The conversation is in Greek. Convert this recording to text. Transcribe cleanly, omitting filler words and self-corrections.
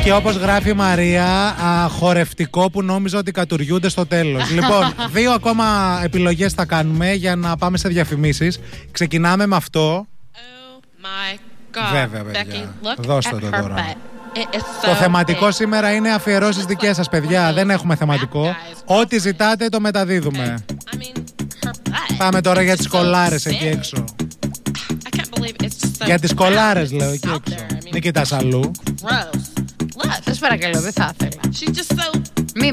Και όπως γράφει η Μαρία, χορευτικό που νόμιζα ότι κατουριούνται στο τέλος. Λοιπόν, 2 ακόμα επιλογές θα κάνουμε για να πάμε σε διαφημίσεις. Ξεκινάμε με αυτό. Βέβαια, παιδιά. Δώστε το τώρα. Το θεματικό σήμερα είναι αφιερώσεις δικές σας, παιδιά. Δεν έχουμε θεματικό. Ό,τι ζητάτε το μεταδίδουμε. Πάμε τώρα για τις κολάρες εκεί έξω. Για τις κολάρες λέω εκεί έξω. Μην κοιτάς αλλού. Σας παρακαλώ, δεν θα ήθελα.